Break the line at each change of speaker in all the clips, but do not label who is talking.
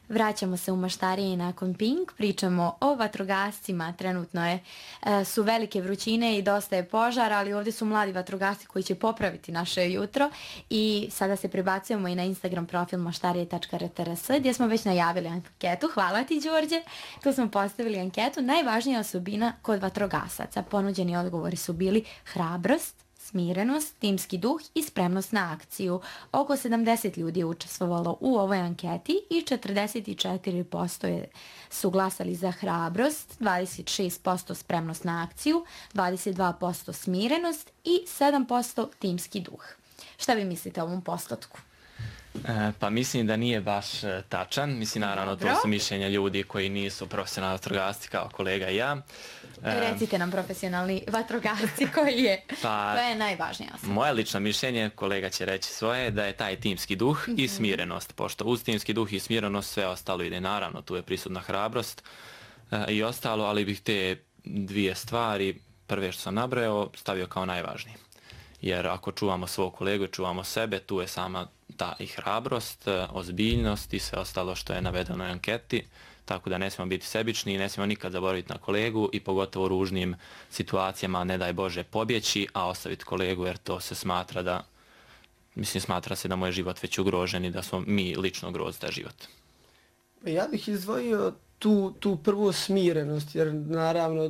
Vraćamo se u Maštarije nakon Pink, pričamo o vatrogascima, trenutno su velike vrućine i dosta je požara, ali ovdje su mladi vatrogasci koji će popraviti naše jutro i sada se prebacujemo i na Instagram profil maštarije.rtrs gdje smo već najavili anketu. Hvala ti, Đorđe. Tu smo postavili anketu. Najvažnija osobina kod vatrogasaca. Ponuđeni odgovori su bili hrabrost, smirenost, timski duh i spremnost na akciju. Oko 70 ljudi je učestvovalo u ovoj anketi i 44% su glasali za hrabrost, 26% spremnost na akciju, 22% smirenost i 7% timski duh. Šta vi mislite o ovom postotku?
Pa mislim da nije baš tačan. Mislim, naravno, to su mišljenja ljudi koji nisu profesionalni vatrogasci kao kolega i ja.
Recite nam profesionalni vatrogasci koji je. To je najvažnija osoba.
Moje lično mišljenje, kolega će reći svoje, da je taj timski duh i smirenost. Pošto uz timski duh i smirenost sve ostalo ide. Naravno, tu je prisutna hrabrost i ostalo, ali bih te dvije stvari, prve što sam nabrojao, stavio kao najvažnije. Jer ako čuvamo svog kolegu i čuvamo sebe, tu je sama ta i hrabrost, ozbiljnost i sve ostalo što je navedeno u anketi. Tako da ne smijemo biti sebični i ne smijemo nikad zaboraviti na kolegu i pogotovo u ružnim situacijama, ne daj Bože, pobjeći, a ostaviti kolegu jer to se smatra da, smatra se da mu je život već ugrožen i da smo mi lično ugrozili taj život.
Ja bih izdvojio tu prvu smirenost jer naravno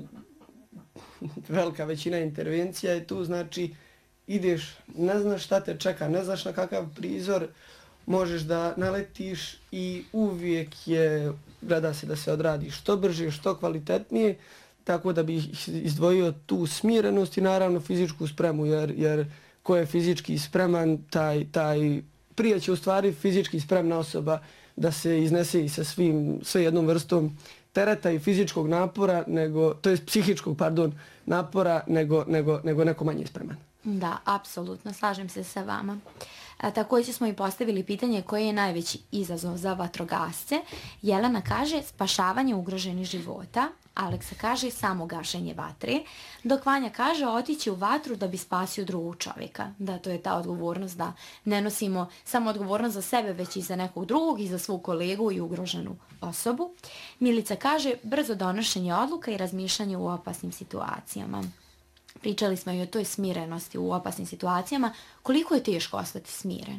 velika većina intervencija je tu, znači ideš, ne znaš šta te čeka, ne znaš na kakav prizor možeš da naletiš i uvijek gleda se da se odradi što brže, što kvalitetnije, tako da bih izdvojio tu smirenost i naravno fizičku spremu, jer ko je fizički spreman, taj prije će u stvari fizički spremna osoba da se iznese i sa sve jednom vrstom tereta i fizičkog napora, to je psihičkog, napora, nego neko manje spreman.
Da, apsolutno, slažem se sa vama. Također smo i postavili pitanje koji je najveći izazov za vatrogasce. Jelena kaže spašavanje ugroženih života, Aleksa kaže samo gašenje vatre, dok Vanja kaže otići u vatru da bi spasio drugog čovjeka. Da, to je ta odgovornost da ne nosimo samo odgovornost za sebe, već i za nekog drugog i za svog kolegu i ugroženu osobu. Milica kaže brzo donošenje odluka i razmišljanje u opasnim situacijama. Pričali smo i o toj smirenosti u opasnim situacijama. Koliko je teško ostati smiren?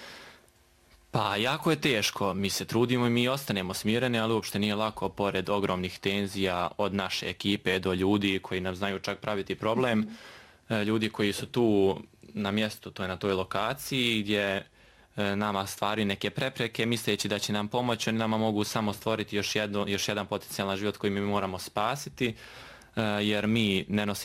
Pa jako je teško. Mi se trudimo i mi ostanemo smireni, ali uopšte nije lako pored ogromnih tenzija od naše ekipe do ljudi koji nam znaju čak praviti problem. Ljudi koji su tu na mjestu, to je na toj lokaciji gdje nama stvari neke prepreke, misleći da će nam pomoći, oni nama mogu samo stvoriti još jedan potencijalan život koji mi moramo spasiti, jer mi ne nosimo